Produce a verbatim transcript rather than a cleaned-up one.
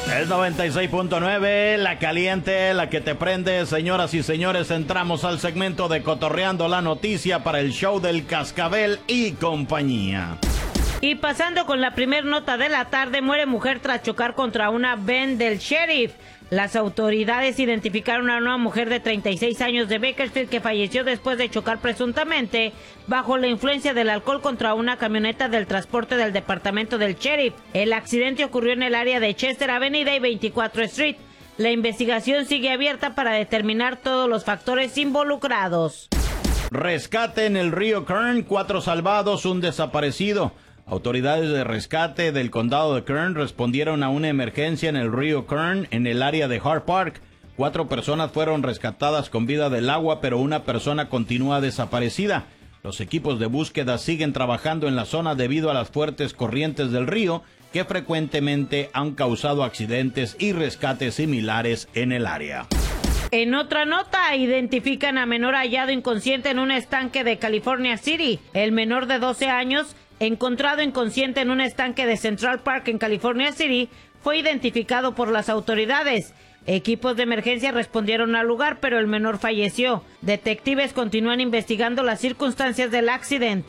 Es noventa y seis punto nueve, la caliente, la que te prende. Señoras y señores, entramos al segmento de Cotorreando la Noticia para el show del Cascabel y compañía. Y pasando con la primer nota de la tarde, muere mujer tras chocar contra una van del sheriff. Las autoridades identificaron a una mujer de treinta y seis años de Bakersfield que falleció después de chocar presuntamente bajo la influencia del alcohol contra una camioneta del transporte del departamento del sheriff. El accidente ocurrió en el área de Chester Avenida y veinticuatro Street. La investigación sigue abierta para determinar todos los factores involucrados. Rescate en el río Kern, cuatro salvados, un desaparecido. Autoridades de rescate del condado de Kern respondieron a una emergencia en el río Kern, en el área de Hart Park. Cuatro personas fueron rescatadas con vida del agua, pero una persona continúa desaparecida. Los equipos de búsqueda siguen trabajando en la zona debido a las fuertes corrientes del río, que frecuentemente han causado accidentes y rescates similares en el área. En otra nota, identifican a menor hallado inconsciente en un estanque de California City. El menor de doce años, encontrado inconsciente en un estanque de Central Park en California City, fue identificado por las autoridades. Equipos de emergencia respondieron al lugar, pero el menor falleció. Detectives continúan investigando las circunstancias del accidente.